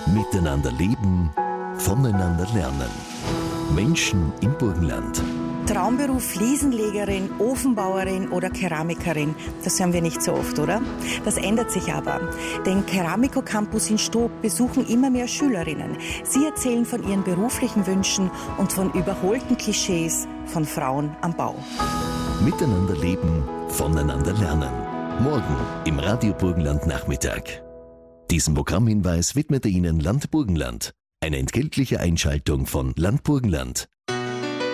Miteinander leben, voneinander lernen. Menschen im Burgenland. Traumberuf Fliesenlegerin, Ofenbauerin oder Keramikerin, das hören wir nicht so oft, oder? Das ändert sich aber. Den Keramiko Campus in Stoob besuchen immer mehr Schülerinnen. Sie erzählen von ihren beruflichen Wünschen und von überholten Klischees von Frauen am Bau. Miteinander leben, voneinander lernen. Morgen im Radio Burgenland Nachmittag. Diesen Programmhinweis widmete Ihnen Land Burgenland. Eine entgeltliche Einschaltung von Land Burgenland.